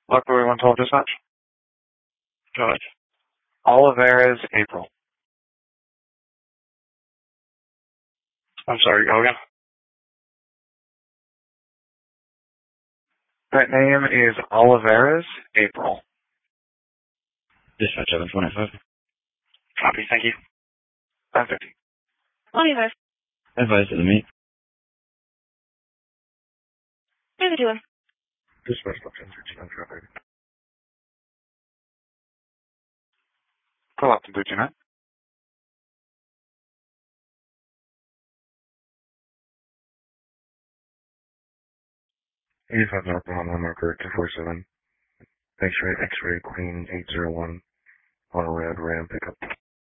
Luckily, 112 dispatch. Good. Olivares, April. I'm sorry, go again. That name is Olivares, April. Dispatch 725. Copy, thank you. 550. Olivares. Advise to the meet. What are they doing? Dispatch 1013 traffic. Pull up to 229. 85 northbound, marker 247. X-ray, Queen 801 on a red Ram pickup.